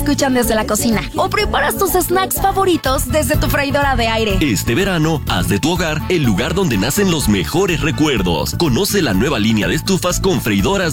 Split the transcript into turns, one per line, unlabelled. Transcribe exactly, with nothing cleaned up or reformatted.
escuchan desde la cocina o preparas tus snacks favoritos desde tu freidora de aire.
Este verano, haz de tu hogar el lugar donde nacen los mejores recuerdos. Conoce la nueva línea de estufas con freidoras